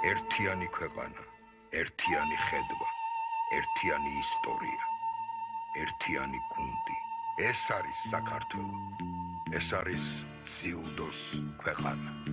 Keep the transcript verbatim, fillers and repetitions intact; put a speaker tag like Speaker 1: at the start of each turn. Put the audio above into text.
Speaker 1: ერთიანი ქვეყანა, ერთიანი ხედვა, ერთიანი ისტორია, ერთიანი გუნდი. ეს არის საქართველო. ეს არის ძიუდოს ქვეყანა.